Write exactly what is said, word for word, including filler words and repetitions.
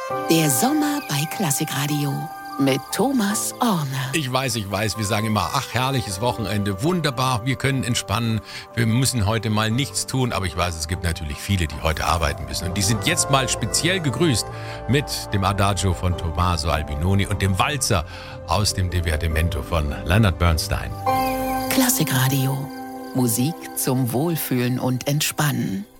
Der Sommer bei Klassikradio mit Thomas Orner. Ich weiß, ich weiß, wir sagen immer, ach, herrliches Wochenende, wunderbar, wir können entspannen, wir müssen heute mal nichts tun, aber ich weiß, es gibt natürlich viele, die heute arbeiten müssen und die sind jetzt mal speziell gegrüßt mit dem Adagio von Tommaso Albinoni und dem Walzer aus dem Divertimento von Leonard Bernstein. Klassikradio. Musik zum Wohlfühlen und Entspannen.